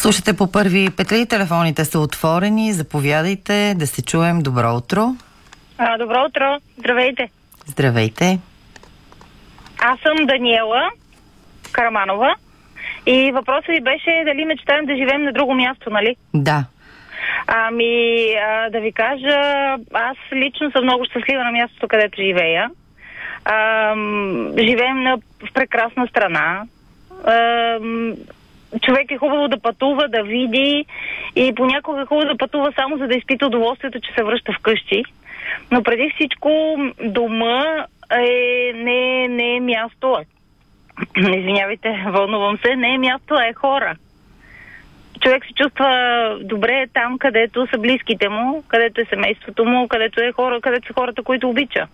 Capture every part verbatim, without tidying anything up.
Слушате по Първи Петли, телефоните са отворени, заповядайте да се чуем. Добро утро. А, добро утро, здравейте. Здравейте. Аз съм Даниела Караманова и въпросът ви беше дали мечтаем да живеем на друго място, нали? Да. Ами, а, да ви кажа, аз лично съм много щастлива на мястото, където живея. А, живеем на, в прекрасна страна. А, човек е хубаво да пътува, да види и понякога е хубаво да пътува само за да изпита удоволствието, че се връща вкъщи. Но преди всичко дома е, не, не е място. Извинявайте, вълнувам се. Не е място, а е хора. Човек се чувства добре там, където са близките му, където е семейството му, където е хора, където са хората, които обича.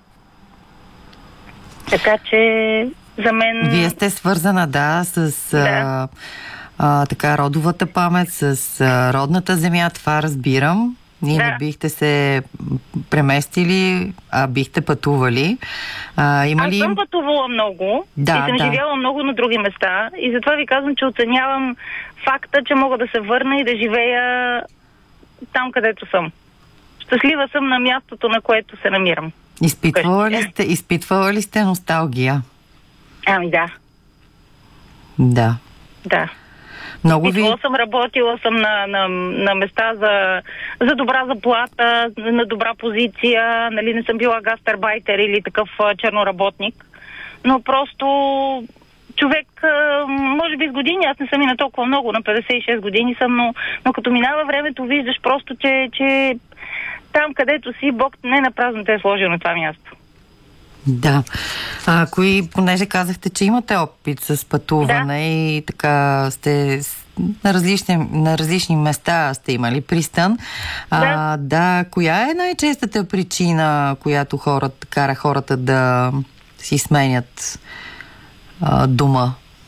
Така че за мен... Вие сте свързана, да, с да. А, а, така родовата памет, с а, родната земя, това разбирам. Ние да. не бихте се преместили, а бихте пътували. А, има Аз ли... съм пътувала много да, и съм да. живяла много на други места и затова ви казвам, че оценявам факта, че мога да се върна и да живея там, където съм. Щастлива съм на мястото, на което се намирам. Изпитвала ли сте, изпитвала ли сте носталгия? Ами да. Да. Да. Много ви... Изпитвала съм, работила съм на, на, на места за, за добра заплата, на добра позиция, нали, не съм била гастарбайтер или такъв а, черноработник, но просто човек, а, може би с години, аз не съм и на толкова много, на петдесет и шест години съм, но, но като минава времето, виждаш просто, че, че там, където си, Бог не напразно те е сложил на това място. Да. А, кои, понеже казахте, че имате опит с пътуване да. и така сте на различни, на различни места сте имали пристан. А, да. да, коя е най-честата причина, която хората, кара хората да си сменят а, дома?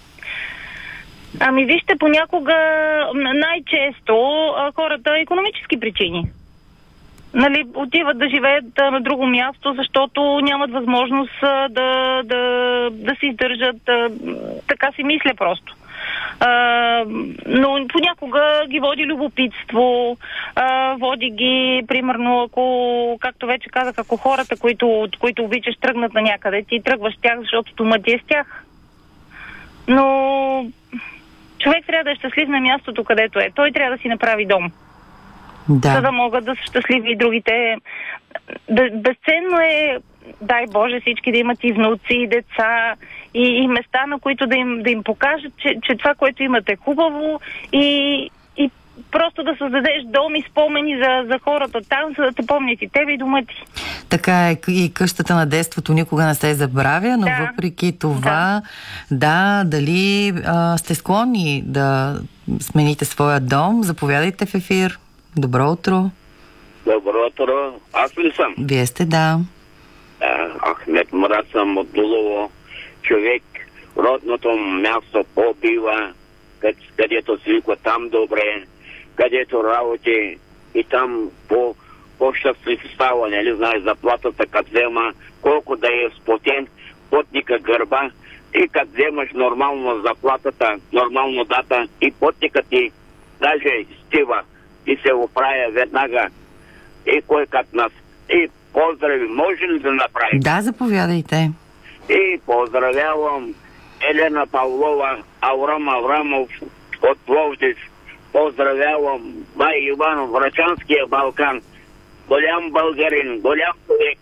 Ами вижте, понякога най-често а, хората икономически причини. Нали, отиват да живеят а, на друго място, защото нямат възможност а, да, да, да се издържат. А, така си мисля просто. А, но понякога ги води любопитство, а, води ги, примерно, ако, както вече казах, ако хората, които, които обичаш, тръгнат на някъде, ти тръгваш с тях, защото домът ти е с тях. Но човек трябва да е щастлив на мястото, където е. Той трябва да си направи дом. Да. За да могат да са щастливи и другите. Безценно е, дай Боже, всички да имат и внуци, и деца, и, и места, на които да им, да им покажат, че, че това, което имат е хубаво и, и просто да създадеш дом и спомени за, за хората там, за да те помнят и тебе и дома ти. Така е, и къщата на детството никога не се забравя, но да. въпреки това, да, да дали а, сте склонни да смените своя дом, заповядайте в ефир. Добро утро. Добро утро. Аз ли съм? Вие сте, да. Да, Ахмед Мурат съм от Дулово. Човек, родното място по-бива, където си виква там добре, където работи и там по, по-щастлив става, нали знаеш, заплатата като взема, колко да е спотен, потника гърба и като вземаш нормално заплатата, нормално дата и потника ти даже стива и се оправя веднага. И кой като нас. И поздрави, може ли да направим? Да, заповядайте. И поздравявам Елена Павлова, Аврам Аврамов от Пловдив. Поздравявам Бай Иванов, Врачанския Балкан. Голям българин, голям човек.